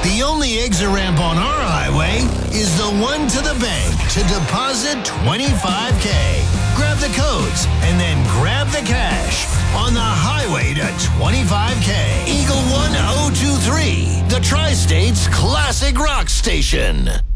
The only exit ramp on our highway is the one to the bank to deposit $25K. Grab the codes and then grab the cash on the highway to $25K. Eagle 1023, the Tri-State's classic rock station.